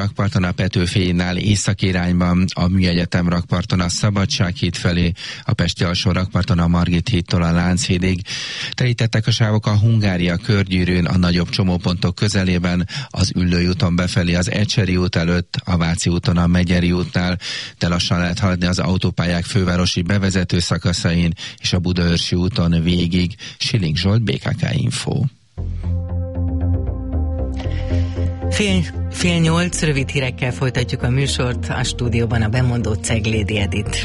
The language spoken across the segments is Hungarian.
rakparton a Petőfi-nál északi irányban, a Műegyetem rakparton a Szabadsághíd felé, a Pesti alsó rakparton a Margit hídtól a Lánchídig. Telítettek a sávok a Hungária körgyűrűn, a nagyobb csomópontok közelében, az Üllői úton befelé az Ecseri út előtt, a Váci úton a Megyeri útnál, de lassan lehet haladni az autópályák fővárosi bevezető szakaszain és a Budaörsi úton végig. Schilling Zsolt, BKK Info. Fél nyolc, rövid hírekkel folytatjuk a műsort, a stúdióban a bemondó Ceglédi Edit.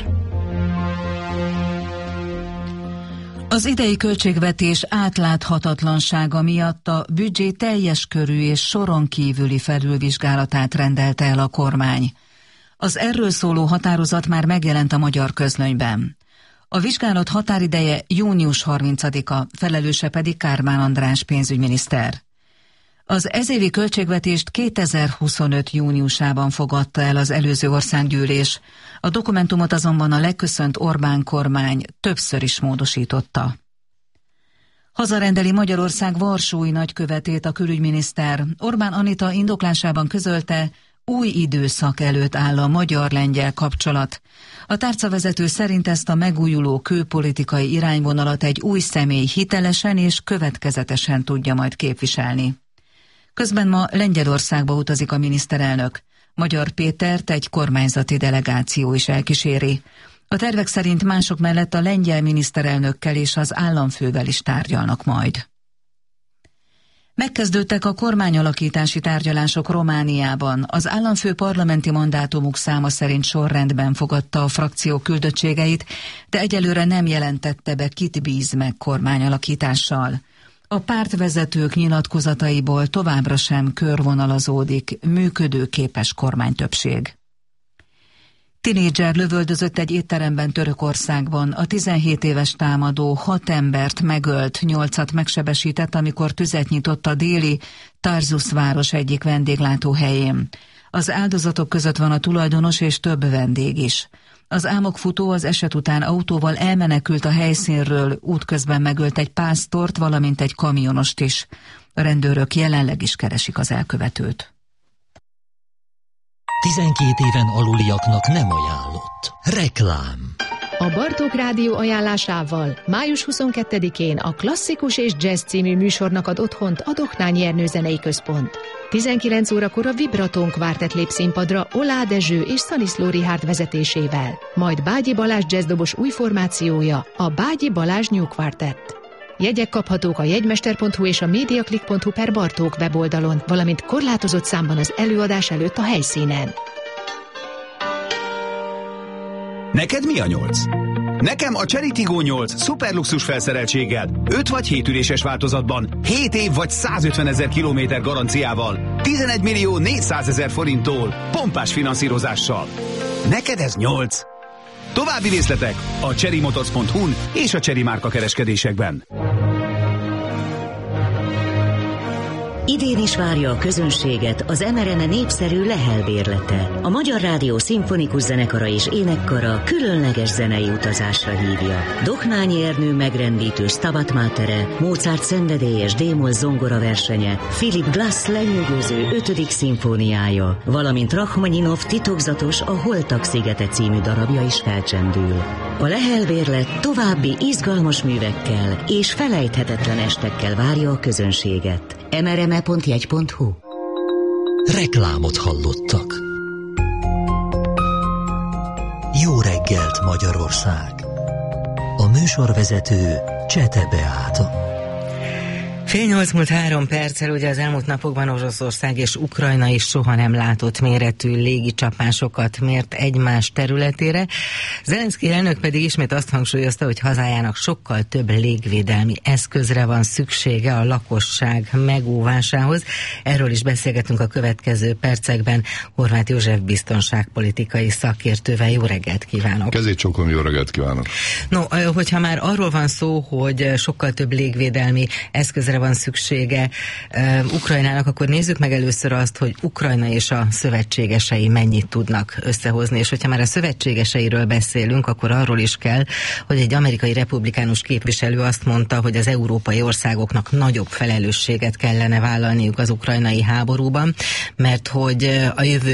Az idei költségvetés átláthatatlansága miatt a büdzsé teljes körű és soron kívüli felülvizsgálatát rendelte el a kormány. Az erről szóló határozat már megjelent a Magyar Közlönyben. A vizsgálat határideje június 30-a, felelőse pedig Kármán András pénzügyminiszter. Az ezévi költségvetést 2025. júniusában fogadta el az előző országgyűlés. A dokumentumot azonban a legköszönt Orbán kormány többször is módosította. Hazarendeli Magyarország varsói nagykövetét a külügyminiszter. Orbán Anita indoklásában közölte, új időszak előtt áll a magyar-lengyel kapcsolat. A tárcavezető szerint ezt a megújuló külpolitikai irányvonalat egy új személy hitelesen és következetesen tudja majd képviselni. Közben ma Lengyelországba utazik a miniszterelnök. Magyar Pétert egy kormányzati delegáció is elkíséri. A tervek szerint mások mellett a lengyel miniszterelnökkel és az államfővel is tárgyalnak majd. Megkezdődtek a kormányalakítási tárgyalások Romániában. Az államfő parlamenti mandátumuk száma szerint sorrendben fogadta a frakció küldöttségeit, de egyelőre nem jelentette be, kit bíz meg kormányalakítással. A pártvezetők nyilatkozataiból továbbra sem körvonalazódik működőképes kormánytöbbség. Tinédzser lövöldözött egy étteremben Törökországban. A 17 éves támadó 6 embert megölt, 8-at megsebesített, amikor tüzet nyitott a déli Tarzus város egyik vendéglátóhelyén. Az áldozatok között van a tulajdonos és több vendég is. Az álmokfutó az eset után autóval elmenekült a helyszínről, útközben megölt egy pásztort, valamint egy kamionost is. A rendőrök jelenleg is keresik az elkövetőt. 12 éven aluliaknak nem ajánlott. Reklám. A Bartók Rádió ajánlásával május 22-én a Klasszikus és Jazz című műsornak ad otthont a Dohnányi Ernő Zenei Központ. 19 órakor a Vibraton Quartet lép színpadra Olá Dezső és Szaniszló Richárd vezetésével. Majd Bágyi Balázs jazzdobos új formációja, a Bágyi Balázs New Quartet. Jegyek kaphatók a jegymester.hu és a mediaclick.hu per Bartók weboldalon, valamint korlátozott számban az előadás előtt a helyszínen. Neked mi a 8? Nekem a Chery Tiggo 8 szuperluxus felszereltséggel, 5 vagy 7 üléses változatban, 7 év vagy 150 000 kilométer garanciával, 11 millió 400 000 forinttól, pompás finanszírozással. Neked ez 8? További részletek a cherrymotors.hu-n és a Chery márka kereskedésekben. Idén is várja a közönséget az MRM népszerű Lehel bérlete. A Magyar Rádió szimfonikus zenekara és énekkara különleges zenei utazásra hívja. Dohnányi Ernő megrendítő Stabat Matere, Mozart szenvedélyes D-moll zongora versenye, Philip Glass lenyűgöző 5. szimfóniája, valamint Rachmaninov titokzatos A Holtak szigete című darabja is felcsendül. A Lehel bérlet további izgalmas művekkel és felejthetetlen estekkel várja a közönséget. mrme.jegy.hu. Reklámot hallottak. Jó reggelt, Magyarország! A műsorvezető Csete Beáta. 7:08, ugye az elmúlt napokban Oroszország és Ukrajna is soha nem látott méretű légicsapásokat mért egymás területére. Zelenszky elnök pedig ismét azt hangsúlyozta, hogy hazájának sokkal több légvédelmi eszközre van szüksége a lakosság megóvásához. Erről is beszélgetünk a következő percekben Horváth József biztonságpolitikai szakértővel. Jó reggelt kívánok! Kezét csókolom, jó reggelt kívánok! No, hogyha már arról van szó, hogy sokkal több légvédelmi eszközre van van szüksége Ukrajnának, akkor nézzük meg először azt, hogy Ukrajna és a szövetségesei mennyit tudnak összehozni, és hogyha már a szövetségeseiről beszélünk, akkor arról is kell, hogy egy amerikai republikánus képviselő azt mondta, hogy az európai országoknak nagyobb felelősséget kellene vállalniuk az ukrajnai háborúban, mert hogy a jövő